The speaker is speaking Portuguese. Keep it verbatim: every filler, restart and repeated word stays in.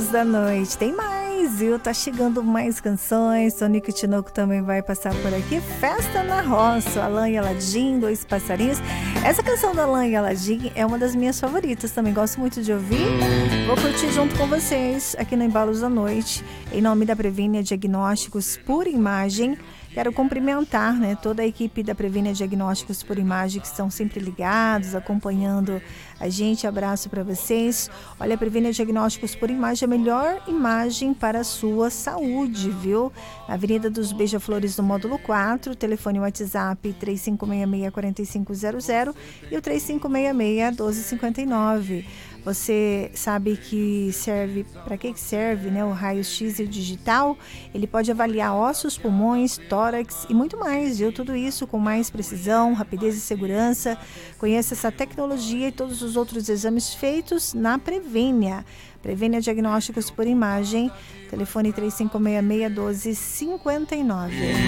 da noite. Tem mais, viu? Tá chegando mais canções. Tonico Tinoco também vai passar por aqui. Festa na Roça, Alain e Aladim, Dois Passarinhos. Essa canção da Alain e Aladim é uma das minhas favoritas. Também gosto muito de ouvir. Vou curtir junto com vocês aqui no Embalos da Noite. Em nome da Previne Diagnósticos por Imagem. Quero cumprimentar, né, toda a equipe da Previne Diagnósticos por Imagem que estão sempre ligados, acompanhando a gente. Abraço para vocês. Olha, a Previne Diagnósticos por Imagem é a melhor imagem para a sua saúde, viu? Avenida dos Beija-Flores do Módulo quatro, telefone WhatsApp três cinco seis seis, quatro cinco zero zero e o três cinco seis seis, um dois cinco nove. Você sabe que serve, para que que serve, né, o raio-x e o digital? Ele pode avaliar ossos, pulmões, tórax e muito mais, viu? Tudo isso com mais precisão, rapidez e segurança. Conheça essa tecnologia e todos os outros exames feitos na Prevenia. Prevenia Diagnósticos por Imagem, telefone três cinco seis seis, um dois cinco nove.